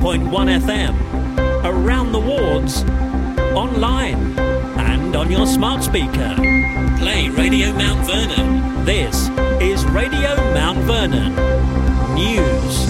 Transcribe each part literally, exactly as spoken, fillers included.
point one F M, around the wards, online and on your smart speaker. Play Radio Mount Vernon. This is Radio Mount Vernon News.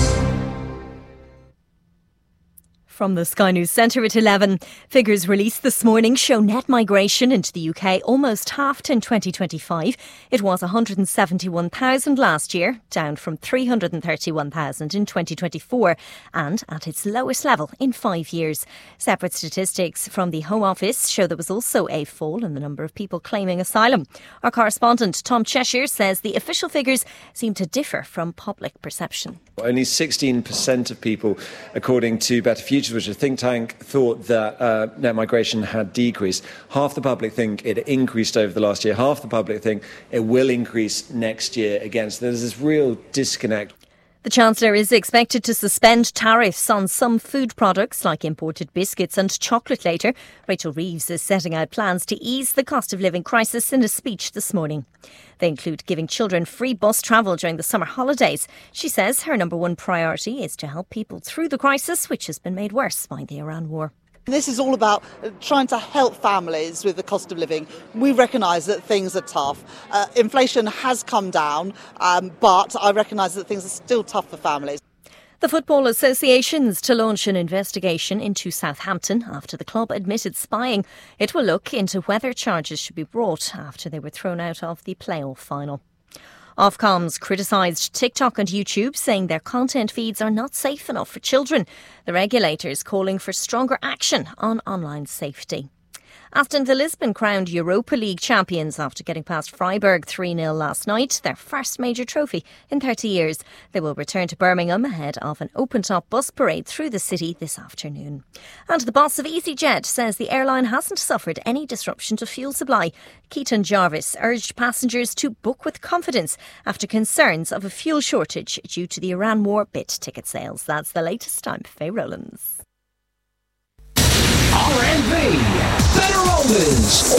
From the Sky News Centre at eleven, figures released this morning show net migration into the U K almost halved in twenty twenty-five. It was one hundred seventy-one thousand last year, down from three hundred thirty-one thousand in twenty twenty-four, and at its lowest level in five years. Separate statistics from the Home Office show there was also a fall in the number of people claiming asylum. Our correspondent Tom Cheshire says the official figures seem to differ from public perception. Only sixteen percent of people, according to Better Futures, which is a think tank, thought that uh, net migration had decreased. Half the public think it increased over the last year. Half the public think it will increase next year again. So there's this real disconnect. The Chancellor is expected to suspend tariffs on some food products like imported biscuits and chocolate later. Rachel Reeves is setting out plans to ease the cost of living crisis in a speech this morning. They include giving children free bus travel during the summer holidays. She says her number one priority is to help people through the crisis, which has been made worse by the Iran war. This is all about trying to help families with the cost of living. We recognise that things are tough. Uh, inflation has come down, um, but I recognise that things are still tough for families. The Football Association's to launch an investigation into Southampton after the club admitted spying. It will look into whether charges should be brought after they were thrown out of the playoff final. Ofcom's criticised TikTok and YouTube, saying their content feeds are not safe enough for children. The regulator's calling for stronger action on online safety. Aston Villa Lisbon crowned Europa League champions after getting past Freiburg three nil last night, their first major trophy in thirty years. They will return to Birmingham ahead of an open-top bus parade through the city this afternoon. And the boss of EasyJet says the airline hasn't suffered any disruption to fuel supply. Keaton Jarvis urged passengers to book with confidence after concerns of a fuel shortage due to the Iran war bit ticket sales. That's the latest. I'm Faye Rowlands. R and B, Better Omens.